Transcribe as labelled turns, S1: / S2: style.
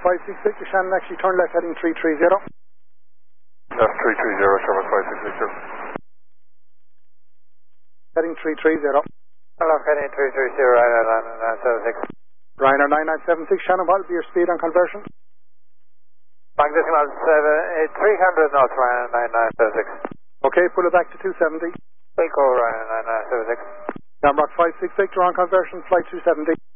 S1: 566 to Shannon, actually turn left heading 330.
S2: Left 330, Sherman 566.
S1: Heading 330.
S3: Left heading 330, Ryanair 9976.
S1: Ryanair 9976, Shannon, what will be your speed on conversion?
S3: Bank decimal 300 knots, Ryanair 9976.
S1: Okay, pull it back to 270.
S3: Wilco, Ryanair 9976.
S1: Namrock 566, you're on conversion, flight 270.